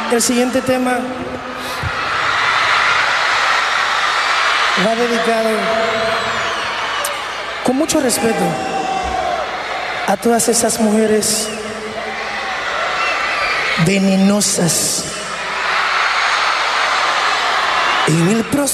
El siguiente tema va dedicado con mucho respeto a todas esas mujeres venenosas en el proceso.